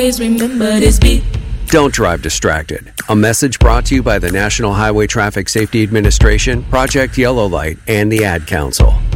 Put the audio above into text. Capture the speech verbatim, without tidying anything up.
remember this beat. Don't drive distracted. A message brought to you by the National Highway Traffic Safety Administration, Project Yellow Light, and the Ad Council.